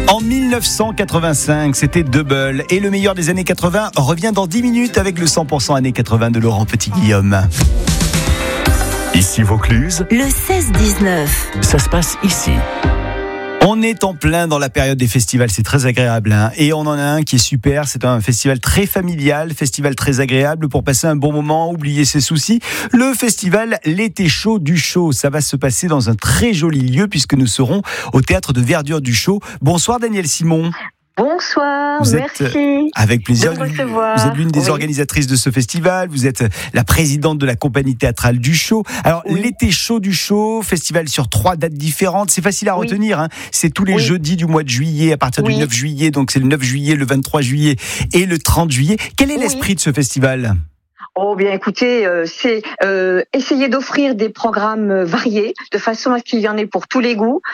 En 1985, c'était Double. Et le meilleur des années 80 revient dans 10 minutes avec le 100% années 80 de Laurent Petit-Guillaume. Ici Vaucluse, Le 16-19. ça se passe ici. On est en plein dans la période des festivals, c'est très agréable, hein. Et on en a un qui est super, c'est un festival très familial, festival très agréable pour passer un bon moment, oublier ses soucis. Le festival L'été chaud du Chau, ça va se passer dans un très joli lieu puisque nous serons au théâtre de Verdure du Chau. Bonsoir Danielle Simon. Bonsoir, Vous merci. êtes avec plaisir. de me recevoir. Vous êtes l'une des Oui. organisatrices de ce festival. Vous êtes la présidente de la compagnie théâtrale du Chau. Alors, Oui. l'été chaud du Chau, festival sur 3 dates différentes. C'est facile à Oui. retenir, hein. C'est tous les Oui. jeudis du mois de juillet à partir du Oui. 9 juillet. Donc, c'est le 9 juillet, le 23 juillet et le 30 juillet. Quel est Oui. l'esprit de ce festival ? Oh bien écoutez, c'est essayer d'offrir des programmes variés de façon à ce qu'il y en ait pour tous les goûts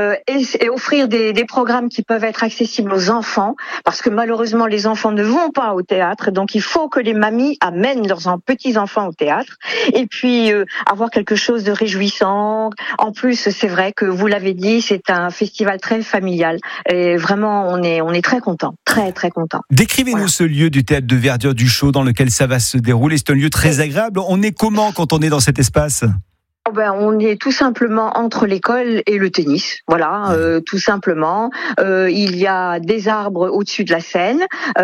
et offrir des programmes qui peuvent être accessibles aux enfants parce que malheureusement les enfants ne vont pas au théâtre, donc il faut que les mamies amènent leurs petits-enfants au théâtre et puis avoir quelque chose de réjouissant. En plus, c'est vrai que vous l'avez dit, c'est un festival très familial et vraiment on est très content, très très content. Décrivez-nous Voilà. ce lieu du théâtre de Verdure du Chau dans lequel ça va se dérouler. C'est un lieu très agréable. On est comment quand on est dans cet espace ? Oh ben, on est tout simplement entre l'école et le tennis, voilà, tout simplement. Il y a des arbres au-dessus de la scène,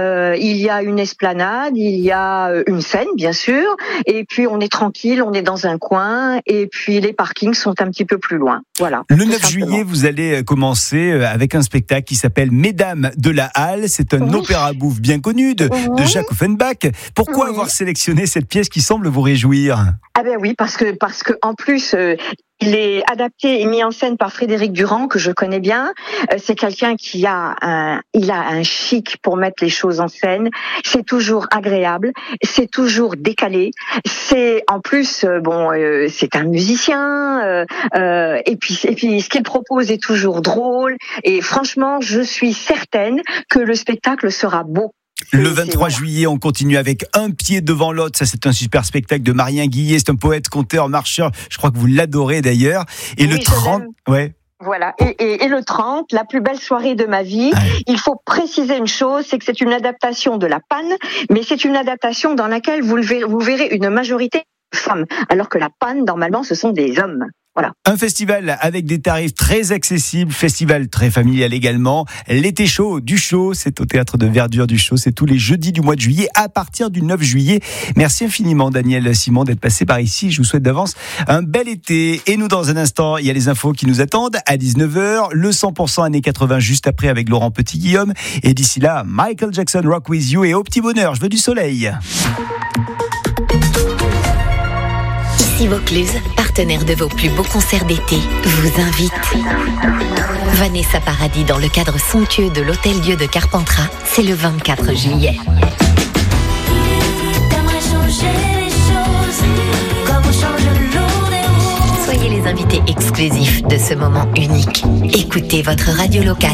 il y a une esplanade, il y a une scène bien sûr, et puis on est tranquille, on est dans un coin, et puis les parkings sont un petit peu plus loin, voilà. Le tout 9 simplement. juillet, vous allez commencer avec un spectacle qui s'appelle Mesdames de la Halle. C'est un Oui. opéra bouffe bien connu de Jacques Offenbach. Pourquoi Oui. avoir sélectionné cette pièce qui semble vous réjouir ? Ah ben oui, parce que en plus il est adapté et mis en scène par Frédéric Durand que je connais bien. C'est quelqu'un qui a un chic pour mettre les choses en scène. C'est toujours agréable, c'est toujours décalé. C'est en plus c'est un musicien et puis ce qu'il propose est toujours drôle. Et franchement, je suis certaine que le spectacle sera beau. Le 23 juillet, on continue avec Un pied devant l'autre. Ça, c'est un super spectacle de Marien Guillet. C'est un poète, conteur, marcheur. Je crois que vous l'adorez d'ailleurs. Et Oui, le je 30, l'aime. ouais. Voilà. Et le 30, la plus belle soirée de ma vie. Il faut préciser une chose, c'est que c'est une adaptation de La Panne, mais c'est une adaptation dans laquelle vous verrez une majorité de femmes, alors que La Panne, normalement, ce sont des hommes. Voilà. Un festival avec des tarifs très accessibles, festival très familial également. L'été chaud du Chau, c'est au théâtre de Verdure du Chau, c'est tous les jeudis du mois de juillet à partir du 9 juillet. Merci infiniment Danielle Simon d'être passé par ici. Je vous souhaite d'avance un bel été. Et nous, dans un instant, il y a les infos qui nous attendent à 19h, le 100% années 80 juste après avec Laurent Petit-Guillaume. Et d'ici là, Michael Jackson Rock With You et au petit bonheur, je veux du soleil. Ici Vaucluse, partenaire de vos plus beaux concerts d'été, vous invite. Vanessa Paradis dans le cadre somptueux de l'Hôtel-Dieu de Carpentras, c'est le 24 juillet. Soyez les invités exclusifs de ce moment unique. Écoutez votre radio locale.